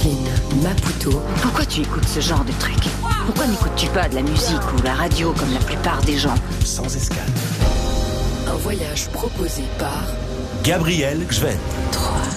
Brooklyn, Maputo. Pourquoi tu écoutes ce genre de truc? Pourquoi n'écoutes-tu pas de la musique ou la radio comme la plupart des gens? Sans escale. Un voyage proposé par Gabriel Gven. 3.